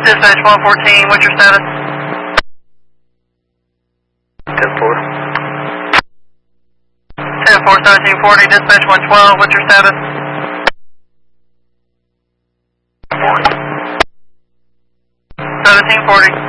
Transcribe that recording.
Dispatch 114, what's your status? 10-4. 10-4, 1740, Dispatch 112, what's your status? 1740.